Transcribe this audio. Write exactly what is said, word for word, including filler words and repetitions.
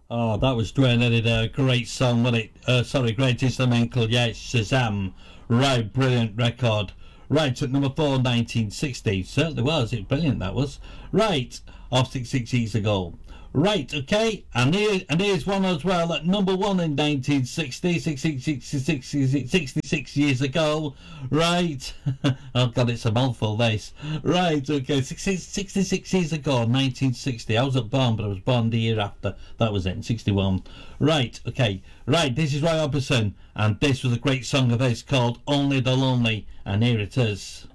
Oh, that was Dwayne Eddy there. Great song, wasn't it? Uh, sorry, Great Instrumental. Yeah, it's Shazam. Right, brilliant record. Right, at number four, nineteen sixty. Certainly was. It brilliant, that was. Right, off sixty-six years ago. Right, okay, and here and here's one as well at number one in nineteen sixty, sixty-six, sixty-six years ago. Right, oh god, it's a mouthful this. Right, okay, sixty-six years ago, nineteen sixty. I wasn't born, but I was born the year after. That was it, in sixty-one. Right, okay, right, this is Roy Orbison, and this was a great song of his called Only the Lonely, and here it is.